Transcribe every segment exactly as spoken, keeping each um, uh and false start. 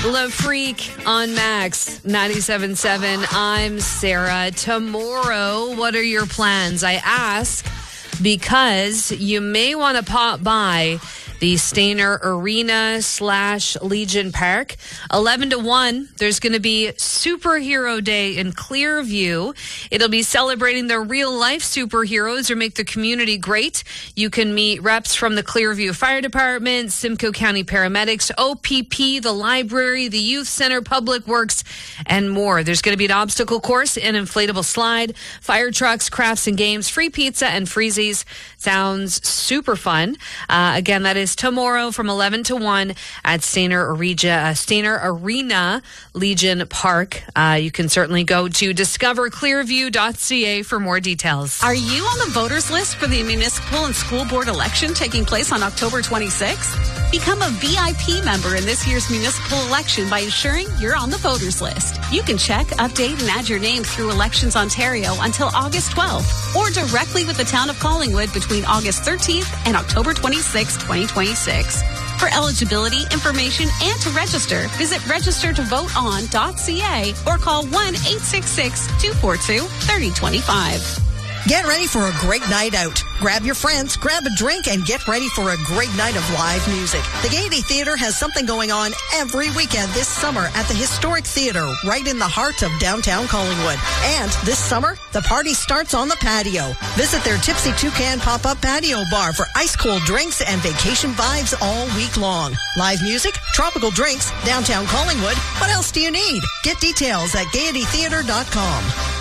Le Freak on Max ninety-seven point seven. I'm Sarah. Tomorrow, what are your plans? I ask because you may want to pop by the Stayner Arena slash Legion Park. eleven to one, there's going to be Superhero Day in Clearview. It'll be celebrating the real-life superheroes who make the community great. You can meet reps from the Clearview Fire Department, Simcoe County Paramedics, O P P, the library, the Youth Center, Public Works, and more. There's going to be an obstacle course, an inflatable slide, fire trucks, crafts and games, free pizza, and freezies. Sounds super fun. Uh, again, that is tomorrow from eleven to one at Stayner Arena, uh, Stayner Arena Legion Park. Uh, you can certainly go to discover clearview dot c a for more details. Are you on the voters list for the municipal and school board election taking place on October twenty-sixth? Become a V I P member in this year's municipal election by ensuring you're on the voters list. You can check, update, and add your name through Elections Ontario until August twelfth, or directly with the town of Collingwood between August thirteenth and October twenty-sixth, twenty twenty-six. For eligibility, information, and to register, visit register to vote on dot c a or call one eight six six, two four two, three zero two five. Get ready for a great night out. Grab your friends, grab a drink, and get ready for a great night of live music. The Gaiety Theatre has something going on every weekend this summer at the Historic Theatre, right in the heart of downtown Collingwood. And this summer, the party starts on the patio. Visit their Tipsy Toucan pop-up patio bar for ice-cold drinks and vacation vibes all week long. Live music, tropical drinks, downtown Collingwood. What else do you need? Get details at gaiety theatre dot com.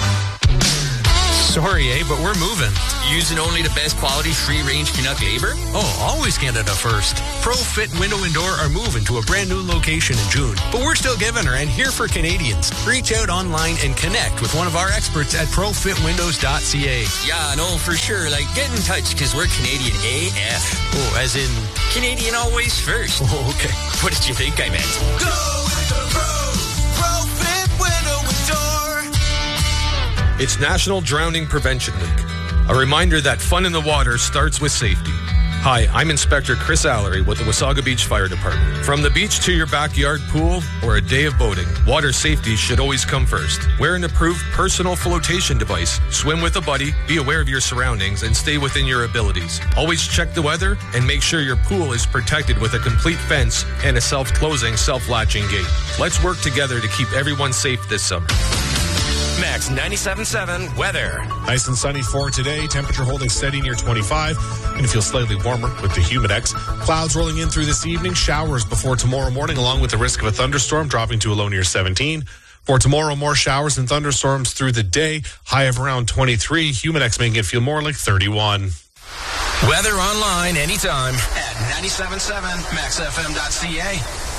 Sorry, eh, but we're moving. Using only the best quality free-range Canuck labor? Oh, always Canada first. ProFit Window and Door are moving to a brand new location in June, but we're still giving her and here for Canadians. Reach out online and connect with one of our experts at pro fit windows dot c a. Yeah, no, for sure. Like, get in touch because we're Canadian A F. Oh, as in? Canadian always first. Oh, okay. What did you think I meant? Go with the pros. ProFit Window and Door. It's National Drowning Prevention Week. A reminder that fun in the water starts with safety. Hi, I'm Inspector Chris Allery with the Wasaga Beach Fire Department. From the beach to your backyard pool or a day of boating, water safety should always come first. Wear an approved personal flotation device, swim with a buddy, be aware of your surroundings, and stay within your abilities. Always check the weather and make sure your pool is protected with a complete fence and a self-closing, self-latching gate. Let's work together to keep everyone safe this summer. Max ninety-seven point seven weather. Nice and sunny for today. Temperature holding steady near twenty-five. Going to feel slightly warmer with the Humidex. Clouds rolling in through this evening. Showers before tomorrow morning, along with the risk of a thunderstorm, dropping to a low near seventeen. For tomorrow, more showers and thunderstorms through the day. High of around twenty-three. Humidex making it feel more like thirty-one. Weather online anytime at ninety-seven point seven max f m dot c a.